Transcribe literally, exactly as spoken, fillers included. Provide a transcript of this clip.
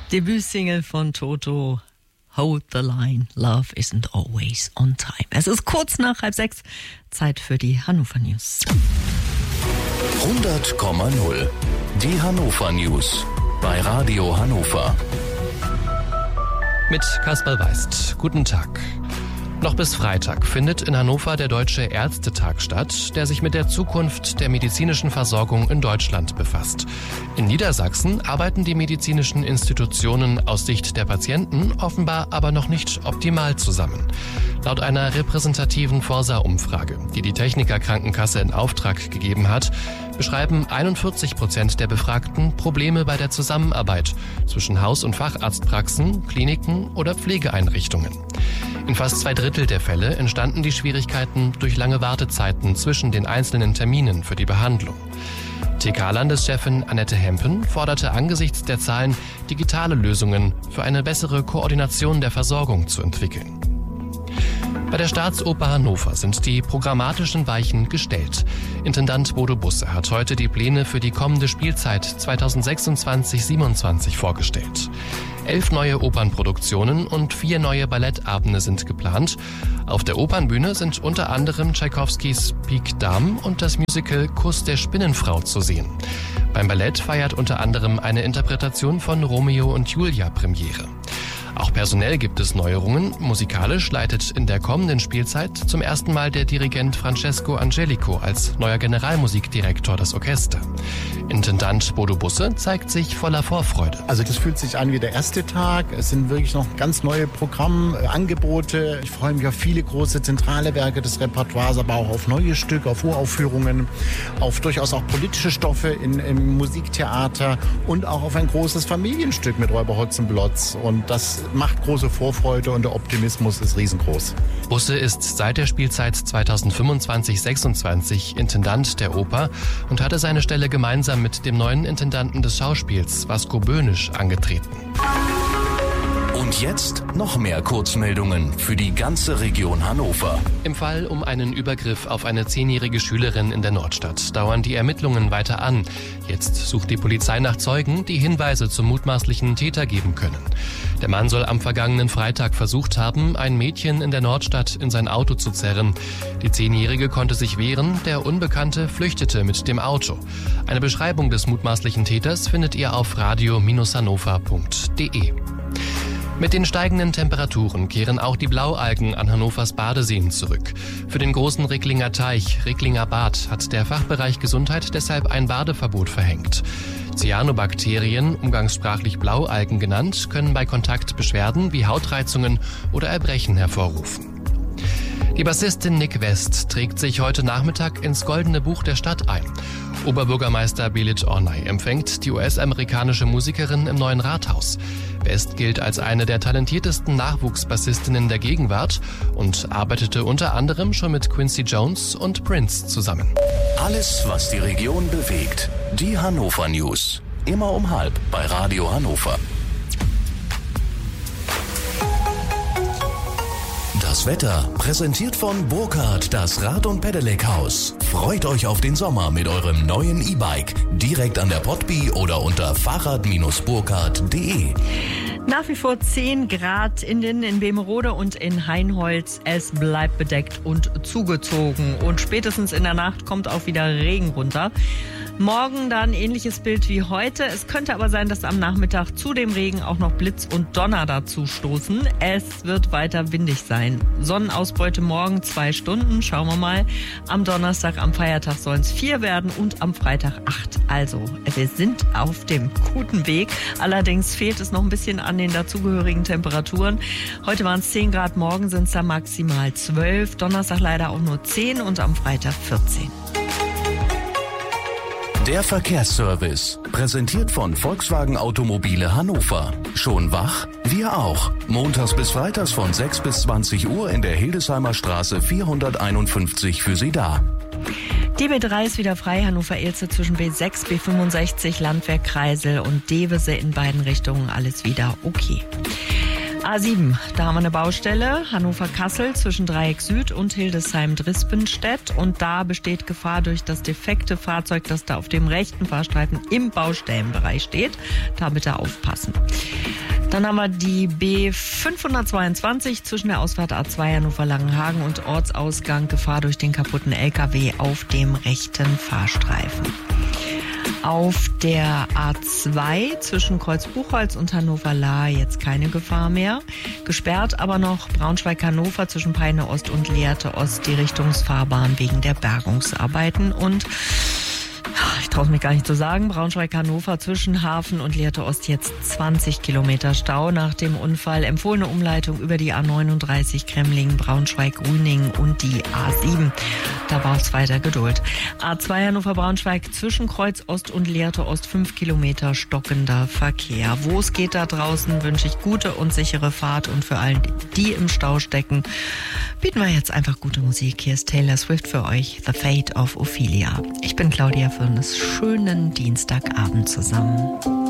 Debütsingle von Toto, Hold the Line, Love Isn't Always on Time. Es ist kurz nach halb sechs, Zeit für die Hannover News. hundert Komma null. Die Hannover News bei Radio Hannover. Mit Kasper Weist. Guten Tag. Noch bis Freitag findet in Hannover der Deutsche Ärztetag statt, der sich mit der Zukunft der medizinischen Versorgung in Deutschland befasst. In Niedersachsen arbeiten die medizinischen Institutionen aus Sicht der Patienten offenbar aber noch nicht optimal zusammen. Laut einer repräsentativen Forsa-Umfrage, die die Techniker Krankenkasse in Auftrag gegeben hat, beschreiben einundvierzig Prozent der Befragten Probleme bei der Zusammenarbeit zwischen Haus- und Facharztpraxen, Kliniken oder Pflegeeinrichtungen. In fast zwei Drittel der Fälle entstanden die Schwierigkeiten durch lange Wartezeiten zwischen den einzelnen Terminen für die Behandlung. T K-Landeschefin Annette Hempen forderte angesichts der Zahlen, digitale Lösungen für eine bessere Koordination der Versorgung zu entwickeln. Bei der Staatsoper Hannover sind die programmatischen Weichen gestellt. Intendant Bodo Busse hat heute die Pläne für die kommende Spielzeit zweitausendsechsundzwanzig siebenundzwanzig vorgestellt. Elf neue Opernproduktionen und vier neue Ballettabende sind geplant. Auf der Opernbühne sind unter anderem Tschaikowskis Pik Dame und das Musical Kuss der Spinnenfrau zu sehen. Beim Ballett feiert unter anderem eine Interpretation von Romeo und Julia Premiere. Auch personell gibt es Neuerungen. Musikalisch leitet in der kommenden Spielzeit zum ersten Mal der Dirigent Francesco Angelico als neuer Generalmusikdirektor das Orchester. Intendant Bodo Busse zeigt sich voller Vorfreude. Also das fühlt sich an wie der erste Tag. Es sind wirklich noch ganz neue Programmangebote. Ich freue mich auf viele große zentrale Werke des Repertoires, aber auch auf neue Stücke, auf Uraufführungen, auf durchaus auch politische Stoffe in, im Musiktheater und auch auf ein großes Familienstück mit Räuber Hotzenplotz. Und das macht große Vorfreude und der Optimismus ist riesengroß. Busse ist seit der Spielzeit zweitausendfünfundzwanzig sechsundzwanzig Intendant der Oper und hatte seine Stelle gemeinsam mit dem neuen Intendanten des Schauspiels, Vasco Böhnisch, angetreten. Und jetzt noch mehr Kurzmeldungen für die ganze Region Hannover. Im Fall um einen Übergriff auf eine zehnjährige Schülerin in der Nordstadt dauern die Ermittlungen weiter an. Jetzt sucht die Polizei nach Zeugen, die Hinweise zum mutmaßlichen Täter geben können. Der Mann soll am vergangenen Freitag versucht haben, ein Mädchen in der Nordstadt in sein Auto zu zerren. Die Zehnjährige konnte sich wehren, der Unbekannte flüchtete mit dem Auto. Eine Beschreibung des mutmaßlichen Täters findet ihr auf radio Hannover punkt de. Mit den steigenden Temperaturen kehren auch die Blaualgen an Hannovers Badeseen zurück. Für den großen Ricklinger Teich, Ricklinger Bad, hat der Fachbereich Gesundheit deshalb ein Badeverbot verhängt. Cyanobakterien, umgangssprachlich Blaualgen genannt, können bei Kontakt Beschwerden wie Hautreizungen oder Erbrechen hervorrufen. Die Bassistin Nick West trägt sich heute Nachmittag ins Goldene Buch der Stadt ein. Oberbürgermeister Belit Ornay empfängt die U S-amerikanische Musikerin im neuen Rathaus. West gilt als eine der talentiertesten Nachwuchsbassistinnen der Gegenwart und arbeitete unter anderem schon mit Quincy Jones und Prince zusammen. Alles, was die Region bewegt. Die Hannover News. Immer um halb bei Radio Hannover. Das Wetter präsentiert von Burkhardt, das Rad- und Pedelec-Haus. Freut euch auf den Sommer mit eurem neuen E-Bike. Direkt an der Potby oder unter fahrrad Bindestrich burkhardt punkt de. Nach wie vor zehn Grad in den in Bemerode und in Hainholz. Es bleibt bedeckt und zugezogen. Und spätestens in der Nacht kommt auch wieder Regen runter. Morgen dann ähnliches Bild wie heute. Es könnte aber sein, dass am Nachmittag zu dem Regen auch noch Blitz und Donner dazu stoßen. Es wird weiter windig sein. Sonnenausbeute morgen zwei Stunden. Schauen wir mal. Am Donnerstag, am Feiertag sollen es vier werden und am Freitag acht. Also, wir sind auf dem guten Weg. Allerdings fehlt es noch ein bisschen an den dazugehörigen Temperaturen. Heute waren es zehn Grad, morgen sind es da maximal zwölf. Donnerstag leider auch nur zehn und am Freitag vierzehn. Der Verkehrsservice, präsentiert von Volkswagen Automobile Hannover. Schon wach? Wir auch. Montags bis freitags von sechs bis zwanzig Uhr in der Hildesheimer Straße vierhunderteinundfünfzig für Sie da. Die B drei ist wieder frei, Hannover-Ilze zwischen B sechs, B fünfundsechzig, Landwehr Kreisel und Devese in beiden Richtungen, alles wieder okay. A sieben, da haben wir eine Baustelle, Hannover-Kassel zwischen Dreieck Süd und Hildesheim-Drispenstedt. Und da besteht Gefahr durch das defekte Fahrzeug, das da auf dem rechten Fahrstreifen im Baustellenbereich steht. Da bitte aufpassen. Dann haben wir die B fünfhundertzweiundzwanzig zwischen der Ausfahrt A zwei Hannover-Langenhagen und Ortsausgang. Gefahr durch den kaputten L K W auf dem rechten Fahrstreifen. Auf der A zwei zwischen Kreuz-Buchholz und Hannover-Lahr jetzt keine Gefahr mehr. Gesperrt aber noch Braunschweig-Hannover zwischen Peine Ost und Lehrte Ost die Richtungsfahrbahn wegen der Bergungsarbeiten. Und ich traue es mir gar nicht zu sagen, Braunschweig-Hannover zwischen Hafen und Lehrte Ost jetzt zwanzig Kilometer Stau nach dem Unfall. Empfohlene Umleitung über die A neununddreißig Kremlingen, Braunschweig-Grüningen und die A sieben. Da braucht es weiter Geduld. A zwei Hannover-Braunschweig zwischen Kreuz Ost und Lehrte Ost fünf Kilometer stockender Verkehr. Wo es geht da draußen, wünsche ich gute und sichere Fahrt. Und für alle, die im Stau stecken, bieten wir jetzt einfach gute Musik. Hier ist Taylor Swift für euch, The Fate of Ophelia. Ich bin Claudia Fürnes. Schönen Dienstagabend zusammen.